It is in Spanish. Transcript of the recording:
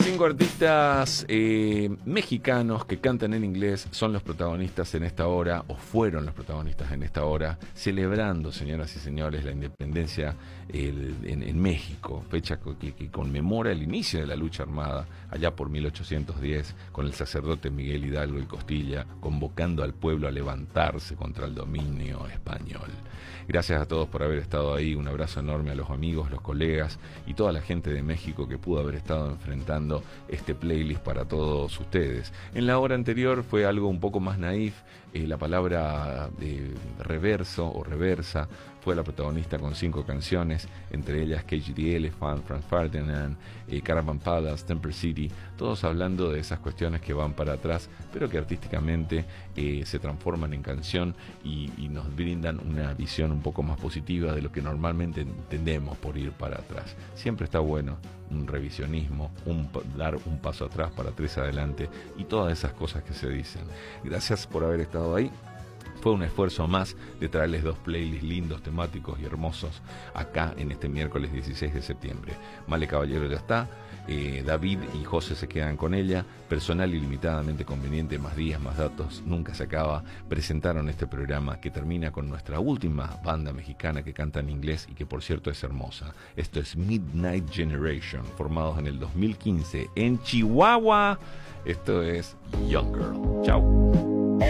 5 artistas mexicanos que cantan en inglés son los protagonistas en esta hora, o fueron los protagonistas en esta hora, celebrando, señoras y señores, la independencia en México, fecha que conmemora el inicio de la lucha armada, allá por 1810, con el sacerdote Miguel Hidalgo y Costilla, convocando al pueblo a levantarse contra el dominio español. Gracias a todos por haber estado ahí, un abrazo enorme a los amigos, los colegas y toda la gente de México que pudo haber estado enfrentando este playlist para todos ustedes. En la hora anterior fue algo un poco más naif, la palabra reverso o reversa fue la protagonista con 5 canciones, entre ellas Cage the Elephant, Franz Ferdinand, Caravan Palace, Temper City, todos hablando de esas cuestiones que van para atrás, pero que artísticamente se transforman en canción y nos brindan una visión un poco más positiva de lo que normalmente entendemos por ir para atrás. Siempre está bueno un revisionismo, dar un paso atrás para 3 adelante y todas esas cosas que se dicen. Gracias por haber estado ahí. Fue un esfuerzo más de traerles 2 playlists lindos, temáticos y hermosos acá en este miércoles 16 de septiembre. Male Caballero ya está, David y José se quedan con ella, personal ilimitadamente conveniente, más días, más datos, nunca se acaba. Presentaron este programa que termina con nuestra última banda mexicana que canta en inglés y que por cierto es hermosa. Esto es Midnight Generation, formados en el 2015 en Chihuahua. Esto es Young Girl. Chau.